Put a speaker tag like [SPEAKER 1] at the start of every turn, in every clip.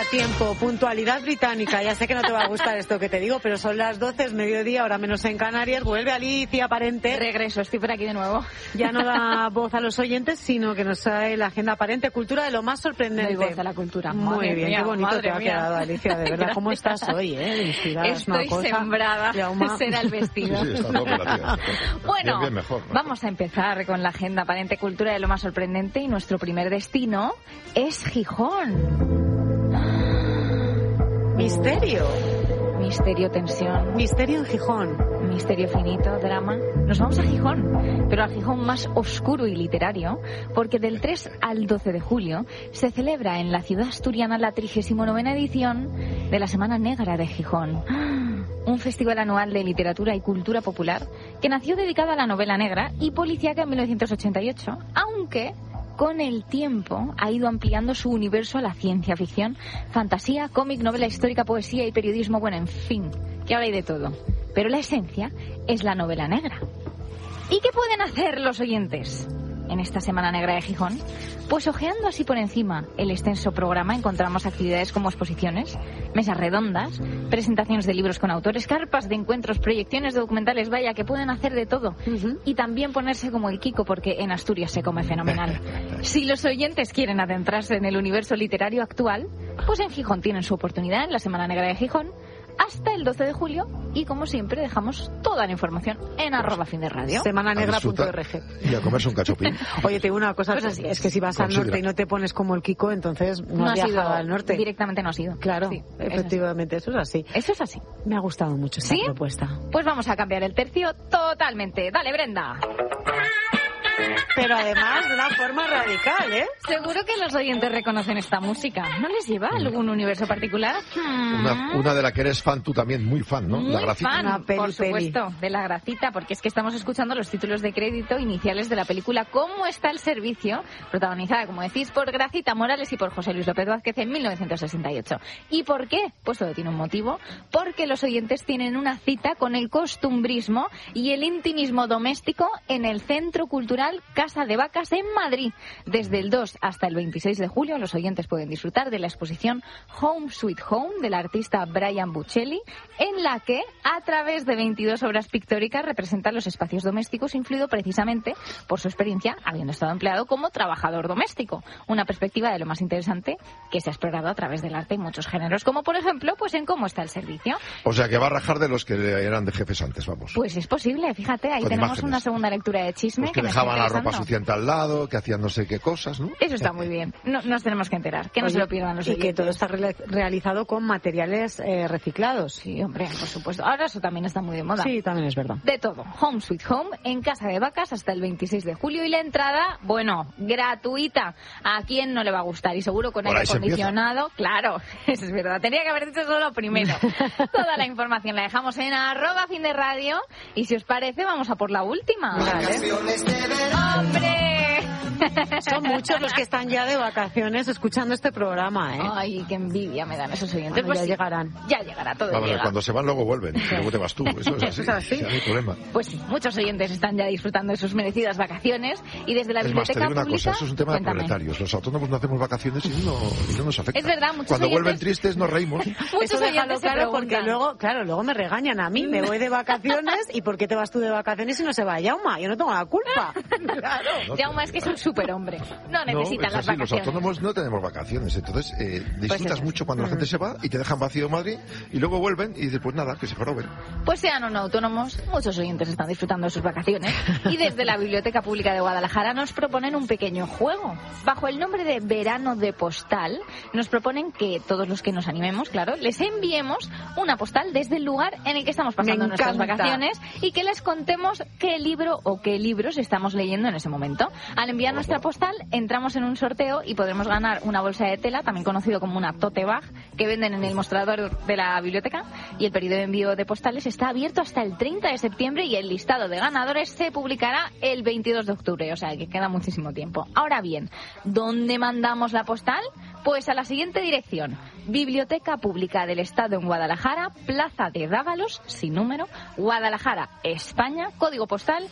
[SPEAKER 1] a tiempo, puntualidad británica. Ya sé que no te va a gustar esto que te digo, pero son las 12, es mediodía, ahora menos en Canarias. Vuelve Alicia Parente.
[SPEAKER 2] Regreso, estoy por aquí de nuevo.
[SPEAKER 1] Ya no da voz a los oyentes, sino que nos trae la agenda Parente, cultura de lo más sorprendente.
[SPEAKER 2] Doy voz a la cultura.
[SPEAKER 1] Muy
[SPEAKER 2] madre
[SPEAKER 1] bien,
[SPEAKER 2] mía,
[SPEAKER 1] qué bonito te ha
[SPEAKER 2] mía.
[SPEAKER 1] quedado, Alicia, de verdad. ¿Cómo estás hoy, Inspirada,
[SPEAKER 2] Estoy
[SPEAKER 1] una cosa.
[SPEAKER 2] sembrada. Será el vestido.
[SPEAKER 3] Sí, está a tope la tía.
[SPEAKER 2] Bueno,
[SPEAKER 3] bien, mejor.
[SPEAKER 2] Vamos a empezar con la agenda Parente, cultura de lo más sorprendente, y nuestro primer destino es Gijón.
[SPEAKER 1] Misterio.
[SPEAKER 2] Misterio, tensión.
[SPEAKER 1] Misterio en Gijón.
[SPEAKER 2] Misterio finito, drama. Nos vamos a Gijón, pero al Gijón más oscuro y literario, porque del 3 al 12 de julio se celebra en la ciudad asturiana la 39ª edición de la Semana Negra de Gijón. Un festival anual de literatura y cultura popular que nació dedicado a la novela negra y policíaca en 1988, aunque con el tiempo ha ido ampliando su universo a la ciencia ficción, fantasía, cómic, novela histórica, poesía y periodismo, bueno, en fin, que ahora hay de todo. Pero la esencia es la novela negra. ¿Y qué pueden hacer los oyentes en esta Semana Negra de Gijón? Pues hojeando así por encima el extenso programa encontramos actividades como exposiciones, mesas redondas, presentaciones de libros con autores, carpas de encuentros, proyecciones de documentales, vaya, que pueden hacer de todo. Y también ponerse como el Kiko, porque en Asturias se come fenomenal. Si los oyentes quieren adentrarse en el universo literario actual, pues en Gijón tienen su oportunidad en la Semana Negra de Gijón, hasta el 12 de julio, y como siempre dejamos toda la información en @finderradio.
[SPEAKER 1] Semananegra.org.
[SPEAKER 3] Y a comerse un cachopín.
[SPEAKER 1] Oye, te digo una cosa,
[SPEAKER 2] Pues así
[SPEAKER 1] es que si vas al norte y no te pones como el Kiko, entonces no has viajado al norte.
[SPEAKER 2] Directamente no has ido.
[SPEAKER 1] Claro,
[SPEAKER 2] Sí,
[SPEAKER 1] efectivamente, eso es así.
[SPEAKER 2] Eso es así.
[SPEAKER 1] Me ha gustado mucho esta
[SPEAKER 2] ¿Sí?
[SPEAKER 1] propuesta.
[SPEAKER 2] Pues vamos a cambiar el tercio totalmente. Dale, Brenda.
[SPEAKER 1] Pero además de una forma radical, ¿eh?
[SPEAKER 2] Seguro que los oyentes reconocen esta música. ¿No les lleva a algún universo particular?
[SPEAKER 3] Una de la que eres fan tú también, muy fan, ¿no?
[SPEAKER 2] Muy
[SPEAKER 3] La Gracita.
[SPEAKER 2] fan,
[SPEAKER 1] Una peli,
[SPEAKER 2] por supuesto, de La Gracita, porque es que estamos escuchando los títulos de crédito iniciales de la película ¿Cómo está el servicio?, protagonizada, como decís, por Gracita Morales y por José Luis López Vázquez en 1968. ¿Y por qué? Pues todo tiene un motivo. Porque los oyentes tienen una cita con el costumbrismo y el intimismo doméstico en el Centro Cultural Casa de Vacas en Madrid. Desde el 2 hasta el 26 de julio los oyentes pueden disfrutar de la exposición Home Sweet Home del artista Brian Buccelli, en la que a través de 22 obras pictóricas representa los espacios domésticos, influido precisamente por su experiencia habiendo estado empleado como trabajador doméstico. Una perspectiva de lo más interesante que se ha explorado a través del arte en muchos géneros, como por ejemplo pues en Cómo está el servicio.
[SPEAKER 3] O sea que va a rajar de los que eran de jefes antes, vamos.
[SPEAKER 2] Pues es posible, fíjate, ahí
[SPEAKER 3] Con
[SPEAKER 2] tenemos
[SPEAKER 3] imágenes.
[SPEAKER 2] una segunda lectura de chisme.
[SPEAKER 3] Los que
[SPEAKER 2] me está
[SPEAKER 3] dejaban la ropa
[SPEAKER 2] interesando.
[SPEAKER 3] suciente al lado, que hacían no sé qué cosas, ¿no?
[SPEAKER 2] Eso está muy bien. No, nos tenemos que enterar. Que no
[SPEAKER 1] Oye,
[SPEAKER 2] se lo pierdan los
[SPEAKER 1] y
[SPEAKER 2] oyentes.
[SPEAKER 1] que todo está realizado con materiales reciclados.
[SPEAKER 2] Sí, hombre, por supuesto. Ahora eso también está muy de moda.
[SPEAKER 1] Sí, también es verdad.
[SPEAKER 2] De todo. Home Sweet Home en Casa de Vacas hasta el 26 de julio. Y la entrada, bueno, gratuita. ¿A quién no le va a gustar? Y seguro con
[SPEAKER 3] Por
[SPEAKER 2] aire
[SPEAKER 3] ahí se
[SPEAKER 2] acondicionado. Claro, eso es verdad. Tenía que haber dicho eso lo primero. Toda la información la dejamos en @finderradio. Y si os parece, vamos a por la última.
[SPEAKER 1] Vale.
[SPEAKER 2] ¡Hombre!
[SPEAKER 1] Son muchos los que están ya de vacaciones escuchando este programa, ¿eh?
[SPEAKER 2] Ay, qué envidia me dan esos oyentes.
[SPEAKER 1] Bueno,
[SPEAKER 2] Pues
[SPEAKER 1] ya
[SPEAKER 2] sí,
[SPEAKER 1] llegarán.
[SPEAKER 2] Ya llegará, todo
[SPEAKER 3] Vamos,
[SPEAKER 2] llega.
[SPEAKER 3] cuando se van luego vuelven, y luego te vas tú. Eso es así.
[SPEAKER 1] ¿Es así?
[SPEAKER 3] Sí, no hay problema.
[SPEAKER 2] Pues sí, muchos oyentes están ya disfrutando de sus merecidas vacaciones y desde la
[SPEAKER 3] Es más, te
[SPEAKER 2] biblioteca
[SPEAKER 3] digo una
[SPEAKER 2] pública...
[SPEAKER 3] cosa, eso es un tema de
[SPEAKER 2] Cuéntame.
[SPEAKER 3] proletarios. Los autónomos no hacemos vacaciones y no nos afecta.
[SPEAKER 2] Es verdad, muchos
[SPEAKER 3] Cuando vuelven
[SPEAKER 2] oyentes-
[SPEAKER 3] tristes nos reímos.
[SPEAKER 2] Muchos
[SPEAKER 1] Eso déjalo
[SPEAKER 2] oyentes se
[SPEAKER 1] claro porque
[SPEAKER 2] preguntan.
[SPEAKER 1] luego me regañan a mí. Me voy de vacaciones y ¿por qué te vas tú de vacaciones y no se va Yauma? Yo no tengo la culpa. Claro.
[SPEAKER 3] No,
[SPEAKER 2] Jaume es que es un superhombre. No necesita
[SPEAKER 3] es
[SPEAKER 2] las
[SPEAKER 3] así, los
[SPEAKER 2] vacaciones.
[SPEAKER 3] autónomos no tenemos vacaciones, entonces disfrutas
[SPEAKER 2] eso.
[SPEAKER 3] mucho cuando la gente se va y te dejan vacío Madrid y luego vuelven y dices, pues nada, que se joroben.
[SPEAKER 2] Pues sean o no autónomos, muchos oyentes están disfrutando de sus vacaciones y desde la Biblioteca Pública de Guadalajara nos proponen un pequeño juego. Bajo el nombre de Verano de Postal, nos proponen que todos los que nos animemos, claro, les enviemos una postal desde el lugar en el que estamos pasando
[SPEAKER 1] Me
[SPEAKER 2] nuestras
[SPEAKER 1] encanta.
[SPEAKER 2] vacaciones y que les contemos qué libro o qué libros estamos leyendo en ese momento. Al enviar nuestra postal, entramos en un sorteo y podremos ganar una bolsa de tela, también conocido como una tote bag, que venden en el mostrador de la biblioteca, y el periodo de envío de postales está abierto hasta el 30 de septiembre y el listado de ganadores se publicará el 22 de octubre, o sea que queda muchísimo tiempo. Ahora bien, ¿dónde mandamos la postal? Pues a la siguiente dirección: Biblioteca Pública del Estado en Guadalajara, Plaza de Dávalos, sin número, Guadalajara, España, código postal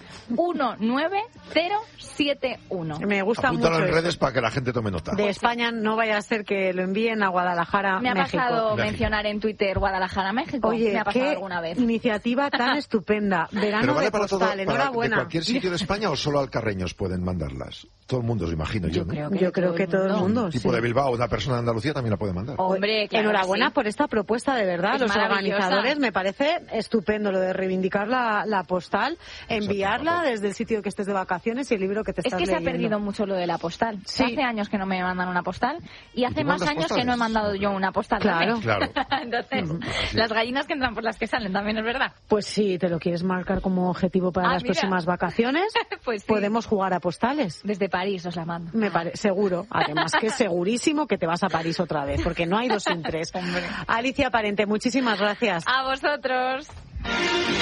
[SPEAKER 2] 19071.
[SPEAKER 1] Me gusta
[SPEAKER 3] Apúntalo
[SPEAKER 1] mucho
[SPEAKER 3] en
[SPEAKER 1] eso.
[SPEAKER 3] redes para que la gente tome nota.
[SPEAKER 1] De España no vaya a ser que lo envíen a Guadalajara,
[SPEAKER 2] Me ha
[SPEAKER 1] México.
[SPEAKER 2] pasado
[SPEAKER 3] México.
[SPEAKER 2] mencionar en Twitter Guadalajara, México.
[SPEAKER 1] Oye,
[SPEAKER 2] me ha pasado
[SPEAKER 1] qué
[SPEAKER 2] alguna vez.
[SPEAKER 1] iniciativa tan estupenda. Verano
[SPEAKER 3] Pero vale
[SPEAKER 1] de
[SPEAKER 3] para todo,
[SPEAKER 1] postal,
[SPEAKER 3] ¿de
[SPEAKER 1] enhorabuena.
[SPEAKER 3] cualquier sitio de España o solo alcarreños pueden mandarlas? Todo el mundo, os imagino yo, ¿no?
[SPEAKER 1] Yo creo que todo el mundo,
[SPEAKER 3] Tipo
[SPEAKER 1] sí.
[SPEAKER 3] de Bilbao, una persona de Andalucía también la puede mandar.
[SPEAKER 2] Hombre, claro.
[SPEAKER 1] Enhorabuena
[SPEAKER 2] que sí.
[SPEAKER 1] por esta propuesta, de verdad.
[SPEAKER 2] Es
[SPEAKER 1] Los
[SPEAKER 2] maravillosa.
[SPEAKER 1] organizadores, me parece estupendo lo de reivindicar la postal, enviarla
[SPEAKER 3] Exacto.
[SPEAKER 1] desde el sitio que estés de vacaciones y el libro que te
[SPEAKER 2] Es
[SPEAKER 1] estás
[SPEAKER 2] que se ha
[SPEAKER 1] leyendo.
[SPEAKER 2] perdido mucho lo de la postal.
[SPEAKER 1] Sí.
[SPEAKER 2] Hace años que no me mandan una postal y hace
[SPEAKER 3] tú
[SPEAKER 2] más
[SPEAKER 3] mandas
[SPEAKER 2] años
[SPEAKER 3] postales?
[SPEAKER 2] que no he mandado yo una postal.
[SPEAKER 1] Claro.
[SPEAKER 2] también.
[SPEAKER 3] Claro.
[SPEAKER 2] Entonces,
[SPEAKER 3] Así
[SPEAKER 2] las
[SPEAKER 3] es.
[SPEAKER 2] gallinas que entran por las que salen también es verdad.
[SPEAKER 1] Pues sí, te lo quieres marcar como objetivo para las
[SPEAKER 2] Mira.
[SPEAKER 1] próximas vacaciones,
[SPEAKER 2] Pues sí.
[SPEAKER 1] podemos jugar a postales.
[SPEAKER 2] Desde París os la mando.
[SPEAKER 1] Me parece seguro, además que es segurísimo que te vas a París otra vez, porque no hay 2 sin 3.
[SPEAKER 2] Hombre.
[SPEAKER 1] Alicia Parente, muchísimas gracias.
[SPEAKER 2] A vosotros.